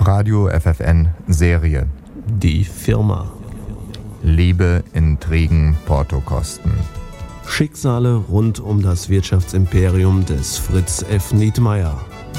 Radio FFN Serie. Die Firma. Liebe, Intrigen, Portokosten. Schicksale rund um das Wirtschaftsimperium des Fritz F. Nietmeyer.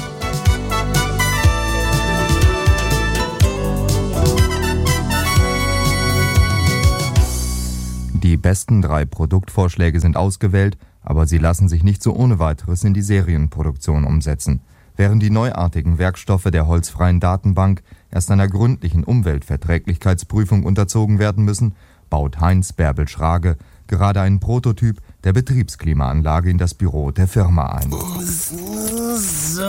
Die besten 3 Produktvorschläge sind ausgewählt, aber sie lassen sich nicht so ohne weiteres in die Serienproduktion umsetzen. Während die neuartigen Werkstoffe der holzfreien Datenbank erst einer gründlichen Umweltverträglichkeitsprüfung unterzogen werden müssen, baut Heinz Bärbel Schrage gerade einen Prototyp der Betriebsklimaanlage in das Büro der Firma ein. So,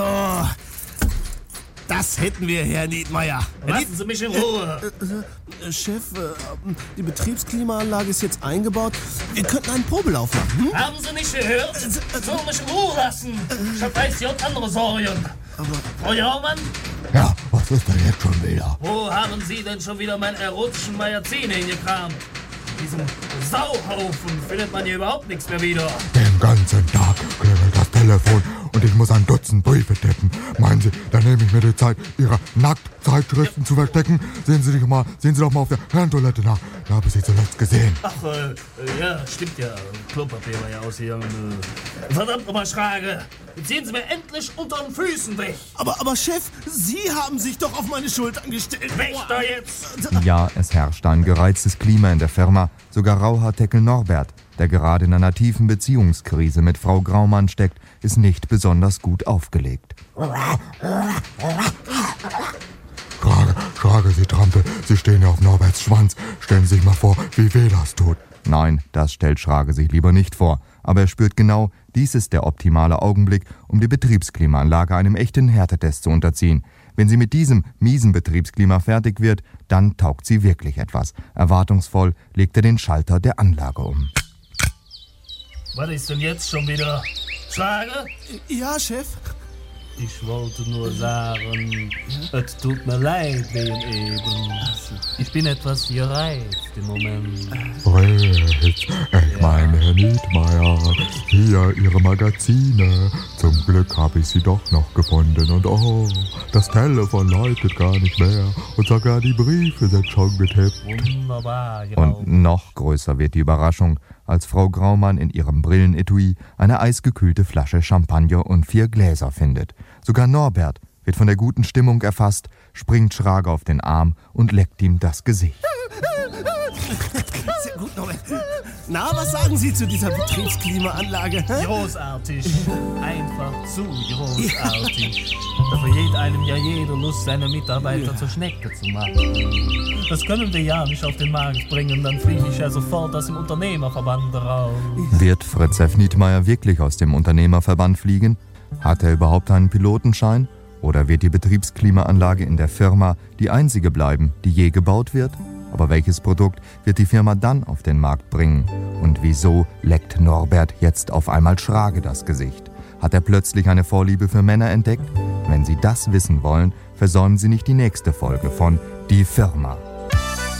das hätten wir, Herr Nietmeyer. Lassen Sie mich in Ruhe. Chef, die Betriebsklimaanlage ist jetzt eingebaut. Wir könnten einen Probelauf machen. Haben Sie nicht gehört? Sollen mich in Ruhe lassen. Ich hab ICJ andere Sorgen. Frau Jaumann? Ja, was ist denn jetzt schon wieder? Wo haben Sie denn schon wieder meine erotischen Magazine hingekramt? Diesem Sauhaufen findet man hier überhaupt nichts mehr wieder. Den ganzen Tag klingelt das Telefon und ich muss ein Dutzend Briefe tippen. Meinen Sie, dann nehme ich mir die Zeit, Ihre Nacktzeitschriften zu verstecken? Sehen Sie doch mal auf der Herrentoilette nach. Da habe ich Sie zuletzt gesehen. Ach, ja, stimmt ja. Klopapier war ja aus hier. Verdammt nochmal, Schrage. Jetzt ziehen Sie mir endlich unter den Füßen weg. Aber Chef, Sie haben sich doch auf meine Schultern gestellt. Weg da jetzt! Ja, es herrscht ein gereiztes Klima in der Firma. Sogar Rauhaarteckel Norbert, der gerade in einer tiefen Beziehungskrise mit Frau Graumann steckt, ist nicht besonders gut aufgelegt. Schrage, Sie Trampel, Sie stehen ja auf Norberts Schwanz. Stellen Sie sich mal vor, wie weh das tut. Nein, das stellt Schrage sich lieber nicht vor. Aber er spürt genau, dies ist der optimale Augenblick, um die Betriebsklimaanlage einem echten Härtetest zu unterziehen. Wenn sie mit diesem miesen Betriebsklima fertig wird, dann taugt sie wirklich etwas. Erwartungsvoll legt er den Schalter der Anlage um. Was ist denn jetzt schon wieder? Schrage? Ja, Chef. Ich wollte nur sagen, es tut mir leid wegen eben. Ich bin etwas gereizt im Moment. Fritz, ich meine Herr Nietmeyer, hier Ihre Magazine. Zum Glück habe ich sie doch noch gefunden und oh, das Telefon läutet gar nicht mehr und sogar die Briefe sind schon getippt. Wunderbar, genau. Und noch größer wird die Überraschung, als Frau Graumann in ihrem Brillenetui eine eisgekühlte Flasche Champagner und 4 Gläser findet. Sogar Norbert wird von der guten Stimmung erfasst, springt Schrage auf den Arm und leckt ihm das Gesicht. Sehr gut, Norbert. Na, was sagen Sie zu dieser Betriebsklimaanlage? Großartig. Einfach zu großartig. Da vergeht einem ja jede Lust, seine Mitarbeiter zur Schnecke zu machen. Das können wir ja nicht auf den Markt bringen, dann fliege ich ja sofort aus dem Unternehmerverband raus. Wird Fritz F. Nietmeyer wirklich aus dem Unternehmerverband fliegen? Hat er überhaupt einen Pilotenschein? Oder wird die Betriebsklimaanlage in der Firma die einzige bleiben, die je gebaut wird? Aber welches Produkt wird die Firma dann auf den Markt bringen? Und wieso leckt Norbert jetzt auf einmal Schrage das Gesicht? Hat er plötzlich eine Vorliebe für Männer entdeckt? Wenn Sie das wissen wollen, versäumen Sie nicht die nächste Folge von Die Firma.